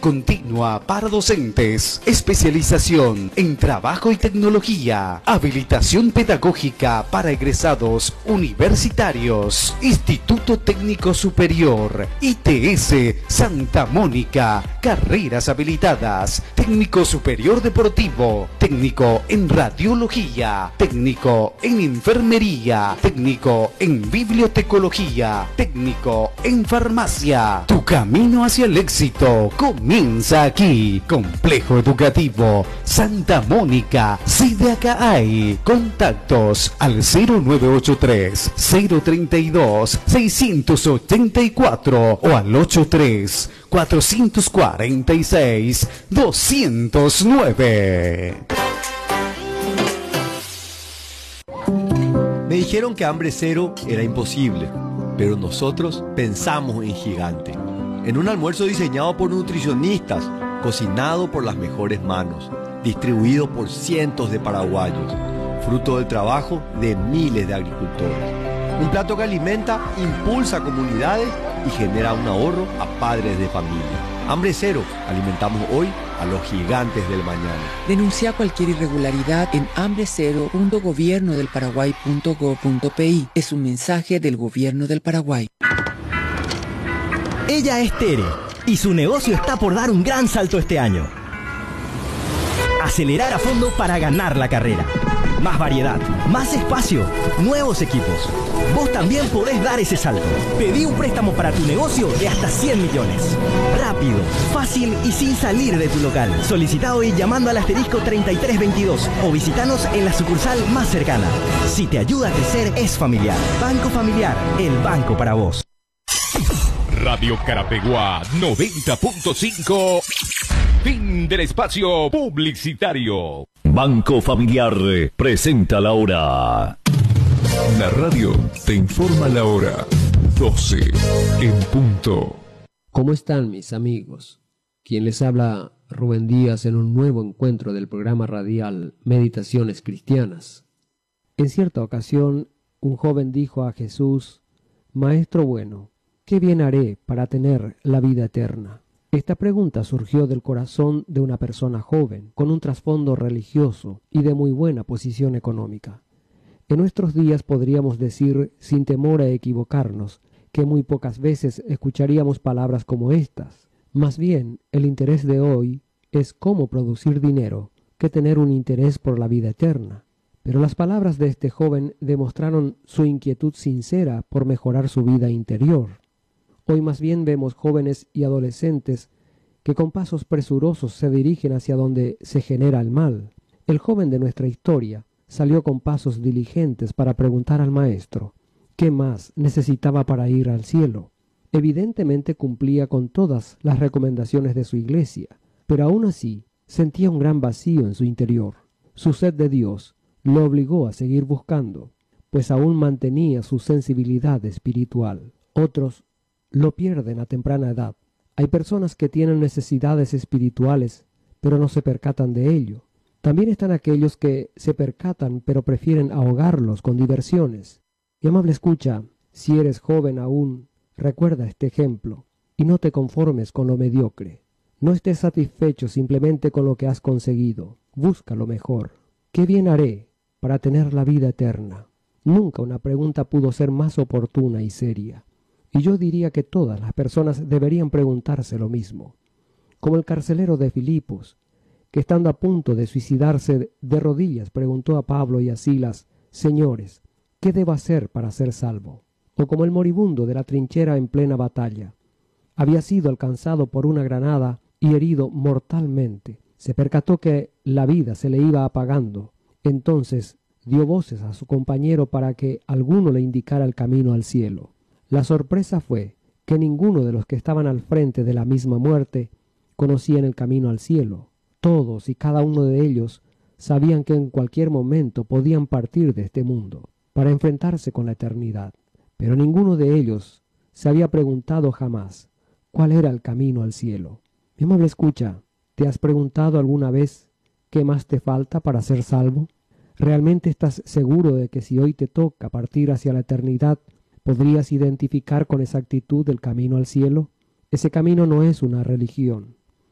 continua para docentes, especialización en trabajo y tecnología, habilitación pedagógica para egresados universitarios, Instituto Técnico Superior, ITS Santa Mónica, carreras habilitadas, técnico superior deportivo, técnico en radiología, técnico en enfermería, técnico en bibliotecología, técnico en farmacia. Tu camino hacia el éxito comienza aquí. Complejo Educativo Santa Mónica, sede Acaay. Contactos al 0983-032-684 o al 83-446-209. Me dijeron que hambre cero era imposible, pero nosotros pensamos en gigante. En un almuerzo diseñado por nutricionistas, cocinado por las mejores manos, distribuido por cientos de paraguayos, fruto del trabajo de miles de agricultores. Un plato que alimenta, impulsa comunidades y genera un ahorro a padres de familia. Hambre cero, alimentamos hoy a los gigantes del mañana. Denuncia cualquier irregularidad en hambrecero.gobiernodelparaguay.gov.pi. Es un mensaje del Gobierno del Paraguay. Ella es Tere y su negocio está por dar un gran salto este año. Acelerar a fondo para ganar la carrera. Más variedad, más espacio, nuevos equipos. Vos también podés dar ese salto. Pedí un préstamo para tu negocio de hasta 100 millones. Rápido, fácil y sin salir de tu local. Solicita hoy llamando al asterisco 3322 o visitanos en la sucursal más cercana. Si te ayuda a crecer, es familiar. Banco Familiar, el banco para vos. Radio Carapeguá 90.5. Fin del espacio publicitario. Banco Familiar presenta la hora. La radio te informa la hora. 12 en punto. ¿Cómo están mis amigos? Quien les habla, Rubén Díaz, en un nuevo encuentro del programa radial Meditaciones Cristianas. En cierta ocasión, un joven dijo a Jesús: Maestro bueno, ¿qué bien haré para tener la vida eterna? Esta pregunta surgió del corazón de una persona joven, con un trasfondo religioso y de muy buena posición económica. En nuestros días podríamos decir, sin temor a equivocarnos, que muy pocas veces escucharíamos palabras como estas. Más bien, el interés de hoy es cómo producir dinero, que tener un interés por la vida eterna. Pero las palabras de este joven demostraron su inquietud sincera por mejorar su vida interior. Hoy más bien vemos jóvenes y adolescentes que con pasos presurosos se dirigen hacia donde se genera el mal. El joven de nuestra historia salió con pasos diligentes para preguntar al maestro qué más necesitaba para ir al cielo. Evidentemente cumplía con todas las recomendaciones de su iglesia, pero aún así sentía un gran vacío en su interior. Su sed de Dios lo obligó a seguir buscando, pues aún mantenía su sensibilidad espiritual. Otros lo pierden a temprana edad. Hay personas que tienen necesidades espirituales, pero no se percatan de ello. También están aquellos que se percatan, pero prefieren ahogarlos con diversiones. Mi amable escucha, si eres joven aún, recuerda este ejemplo, y no te conformes con lo mediocre. No estés satisfecho simplemente con lo que has conseguido. Busca lo mejor. ¿Qué bien haré para tener la vida eterna? Nunca una pregunta pudo ser más oportuna y seria. Y yo diría que todas las personas deberían preguntarse lo mismo. Como el carcelero de Filipos, que estando a punto de suicidarse de rodillas preguntó a Pablo y a Silas: Señores, ¿qué debo hacer para ser salvo? O como el moribundo de la trinchera en plena batalla. Había sido alcanzado por una granada y herido mortalmente. Se percató que la vida se le iba apagando. Entonces dio voces a su compañero para que alguno le indicara el camino al cielo. La sorpresa fue que ninguno de los que estaban al frente de la misma muerte conocían el camino al cielo. Todos y cada uno de ellos sabían que en cualquier momento podían partir de este mundo para enfrentarse con la eternidad. Pero ninguno de ellos se había preguntado jamás cuál era el camino al cielo. Mi amable escucha, ¿te has preguntado alguna vez qué más te falta para ser salvo? ¿Realmente estás seguro de que si hoy te toca partir hacia la eternidad, podrías identificar con exactitud el camino al cielo? Ese camino no es una religión,